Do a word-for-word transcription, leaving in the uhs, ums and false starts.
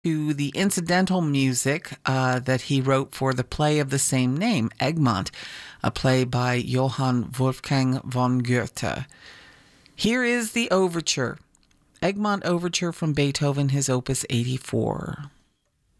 to the incidental music uh, that he wrote for the play of the same name, Egmont, a play by Johann Wolfgang von Goethe. Here is the overture, Egmont Overture from Beethoven, his Opus eighty-four.